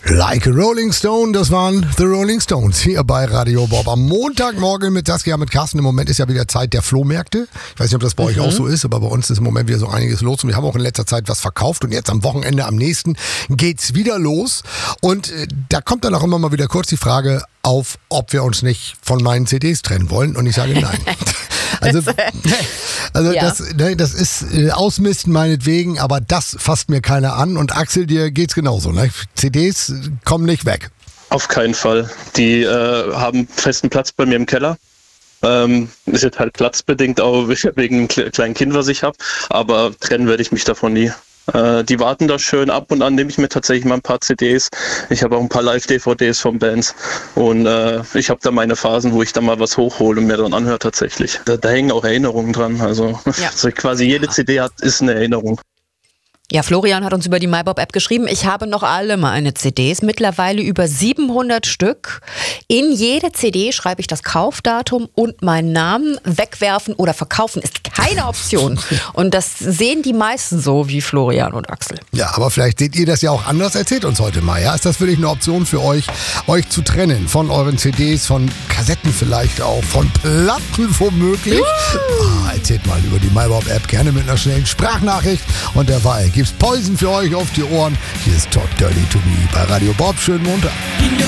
Like a Rolling Stone, das waren The Rolling Stones hier bei Radio Bob. Am Montagmorgen mit Saskia, mit Carsten. Im Moment ist ja wieder Zeit der Flohmärkte. Ich weiß nicht, ob das bei euch auch so ist, aber bei uns ist im Moment wieder so einiges los. Und wir haben auch in letzter Zeit was verkauft. Und jetzt am Wochenende, am nächsten, geht's wieder los. Und da kommt dann auch immer mal wieder kurz die Frage auf, ob wir uns nicht von meinen CDs trennen wollen. Und ich sage nein. Also ja. das ist Ausmisten meinetwegen, aber das fasst mir keiner an. Und Axel, dir geht's genauso, ne? CDs kommen nicht weg. Auf keinen Fall. Die haben festen Platz bei mir im Keller. Ist jetzt halt platzbedingt, auch wegen einem kleinen Kind, was ich habe. Aber trennen werde ich mich davon nie. Die warten da schön, ab und an nehme ich mir tatsächlich mal ein paar CDs. Ich habe auch ein paar Live-DVDs von Bands und ich habe da meine Phasen, wo ich da mal was hochhole und mir dann anhöre tatsächlich. Da hängen auch Erinnerungen dran, also quasi jede CD ist eine Erinnerung. Ja, Florian hat uns über die MyBob-App geschrieben, ich habe noch alle meine CDs, mittlerweile über 700 Stück. In jede CD schreibe ich das Kaufdatum und meinen Namen. Wegwerfen oder verkaufen ist keine Option. Und das sehen die meisten so wie Florian und Axel. Ja, aber vielleicht seht ihr das ja auch anders. Erzählt uns heute mal, ja? Ist das wirklich eine Option für euch zu trennen von euren CDs, von Kassetten vielleicht auch, von Platten womöglich? Erzählt mal über die MyBob-App, gerne mit einer schnellen Sprachnachricht. Und derweil gibt's Poison für euch auf die Ohren. Hier ist Talk Dirty to Me bei Radio Bob. Schönen Montag.